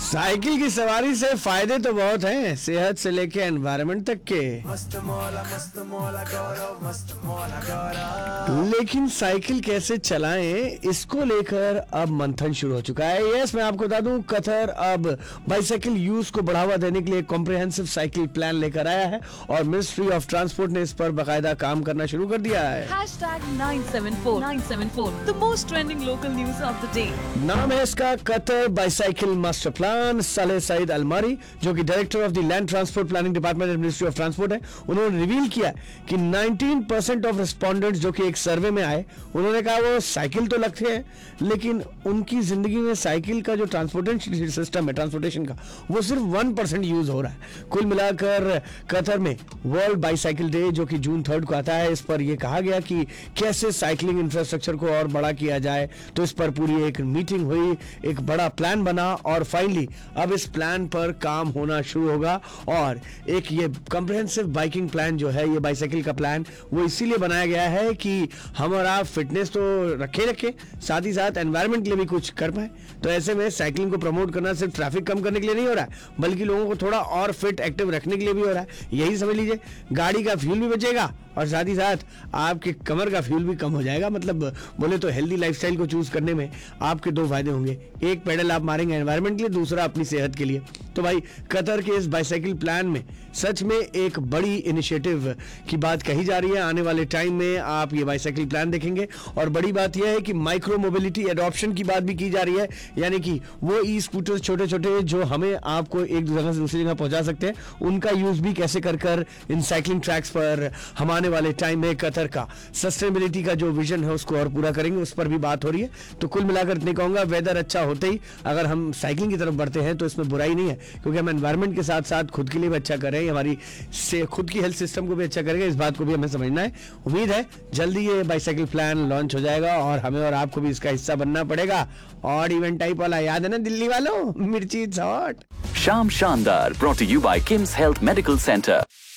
Cycle की सवारी से फायदे तो बहुत हैं, सेहत से लेके एनवायरनमेंट तक के। लेकिन साइकिल कैसे चलाएं, इसको लेकर अब मंथन शुरू हो चुका है। यस, मैं आपको बता दूं, कतर अब बाइसाइकिल यूज को बढ़ावा देने के लिए कॉम्प्रिहेंसिव साइकिल प्लान लेकर आया है और मिनिस्ट्री ऑफ ट्रांसपोर्ट ने इस पर बाकायदा काम करना शुरू कर दिया है। #974 the most trending local news of the day। नाम है इसका कतर बाइसाइकिल मास्टर प्लान। साले सईद अलमारी, जो कि director of the land transport planning department and ministry of transport है, उन्होंने रिवील किया कि 19% ऑफ रिस्पोंडेंट्स जो कि एक सर्वे में आए, उन्होंने कहा वो साइकिल तो लगते हैं, लेकिन उनकी जिंदगी में साइकिल का जो ट्रांसपोर्टेशन सिस्टम है, ट्रांसपोर्टेशन का, वो सिर्फ 1% यूज हो रहा है। कुल मिलाकर कतर में वर्ल्ड बाइसाइकिल डे, जो कि जून 3 को आता है, इस पर यह कहा गया कि कैसे साइकिलिंग इंफ्रास्ट्रक्चर को और बड़ा किया जाए। तो इस पर पूरी एक मीटिंग हुई, एक बड़ा प्लान बना और फाइनली अब इस प्लान पर काम होना शुरू होगा। और एक ये कॉम्प्रिहेंसिव बाइकिंग प्लान जो है, ये बाइसाइकिल का प्लान, वो इसीलिए बनाया गया है कि हम और आप फिटनेस तो रखे साथ ही साथ एनवायरनमेंट के लिए भी कुछ कर पाए। तो ऐसे में साइकिलिंग को प्रमोट करना सिर्फ ट्रैफिक कम करने के लिए नहीं हो रहा है, बल्कि लोगों को थोड़ा और फिट एक्टिव रखने के लिए भी हो रहा है। यही समझ लीजिए, गाड़ी का फ्यूल भी बचेगा और साथ ही साथ आपके कमर का फ्यूल भी कम हो जाएगा। मतलब बोले तो हेल्दी लाइफस्टाइल को चूज करने में आपके दो फायदे होंगे, एक पेडल आप मारेंगे एनवायरनमेंट के लिए, दूसरा अपनी सेहत के लिए। तो भाई, कतर के इस बाइसाइकिल प्लान में सच में एक बड़ी इनिशिएटिव की बात कही जा रही है। आने वाले टाइम में आप ये बाइसाइकिल प्लान देखेंगे और बड़ी बात यह है कि माइक्रो मोबिलिटी एडॉप्शन की बात भी की जा रही है, यानी कि वो ई स्कूटर छोटे छोटे जो हमें आपको एक जगह से दूसरी जगह पहुंचा सकते हैं, उनका यूज भी कैसे कर इन साइकिलिंग ट्रैक्स पर हम आने वाले टाइम में कतर का सस्टेनेबिलिटी का जो विजन है उसको और पूरा करेंगे, उस पर भी बात हो रही है। तो कुल मिलाकर इतने कहूंगा, वेदर अच्छा होते ही अगर हम साइकिलिंग की तरफ बढ़ते हैं तो इसमें बुराई नहीं है, क्योंकि हम एनवायरनमेंट के साथ साथ खुद के लिए भी अच्छा कर रहे हैं, हमारी से खुद की हेल्थ सिस्टम को भी अच्छा करेंगे। इस बात को भी हमें समझना है। उम्मीद है जल्दी ये बाइसाइकिल प्लान लॉन्च हो जाएगा और हमें और आपको भी इसका हिस्सा बनना पड़ेगा। और इवेंट टाइप वाला याद है ना दिल्ली वालों, मिर्ची इट्स हॉट। शाम शानदार, brought to you by Kim's Health Medical Center।